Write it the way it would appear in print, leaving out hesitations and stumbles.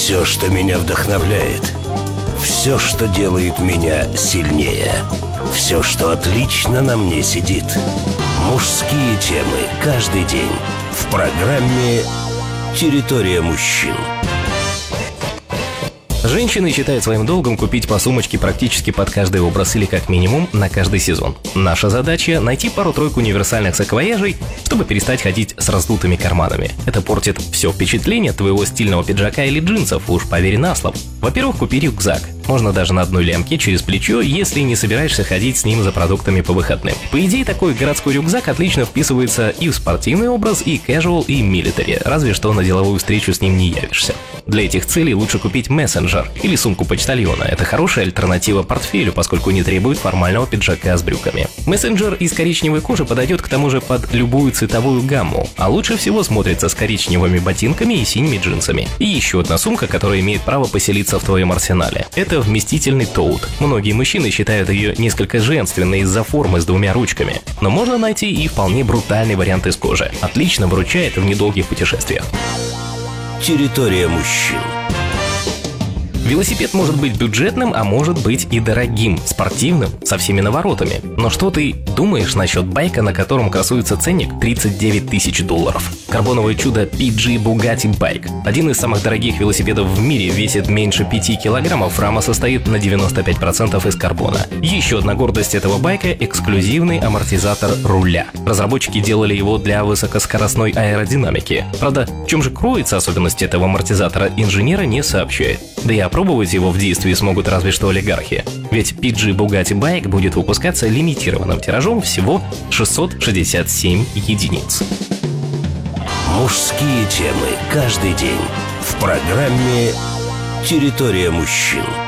Все, что меня вдохновляет. Все, что делает меня сильнее. Все, что отлично на мне сидит. Мужские темы каждый день в программе «Территория мужчин». Женщины считают своим долгом купить по сумочке практически под каждый образ или как минимум на каждый сезон. Наша задача – найти пару-тройку универсальных саквояжей, чтобы перестать ходить с раздутыми карманами. Это портит все впечатление твоего стильного пиджака или джинсов, уж поверь на слово. Во-первых, купи рюкзак. Можно даже на одной лямке через плечо, если не собираешься ходить с ним за продуктами по выходным. По идее, такой городской рюкзак отлично вписывается и в спортивный образ, и casual, и military, разве что на деловую встречу с ним не явишься. Для этих целей лучше купить мессенджер или сумку почтальона. Это хорошая альтернатива портфелю, поскольку не требует формального пиджака с брюками. Мессенджер из коричневой кожи подойдет к тому же под любую цветовую гамму, а лучше всего смотрится с коричневыми ботинками и синими джинсами. И еще одна сумка, которая имеет право поселиться в твоем арсенале. Это вместительный тоут. Многие мужчины считают ее несколько женственной из-за формы с двумя ручками. Но можно найти и вполне брутальный вариант из кожи. Отлично выручает в недолгих путешествиях. Территория мужчин. Велосипед может быть бюджетным, а может быть и дорогим, спортивным, со всеми наворотами. Но что ты думаешь насчет байка, на котором красуется ценник $39 тысяч? Карбоновое чудо PG Bugatti Bike. Один из самых дорогих велосипедов в мире, весит меньше 5 килограммов, рама состоит на 95% из карбона. Еще одна гордость этого байка – эксклюзивный амортизатор руля. Разработчики делали его для высокоскоростной аэродинамики. Правда, в чем же кроется особенность этого амортизатора, инженеры не сообщают. Да и опробовать его в действии смогут разве что олигархи. Ведь PG Bugatti Bike будет выпускаться лимитированным тиражом всего 667 единиц. Мужские темы каждый день в программе «Территория мужчин».